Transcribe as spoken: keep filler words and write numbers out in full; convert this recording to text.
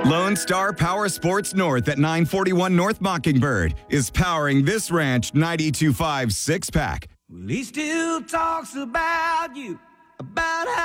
Lone Star Power Sports North at nine forty-one North Mockingbird is powering this Ranch ninety-two point five six-pack. Well, he still talks about you, about how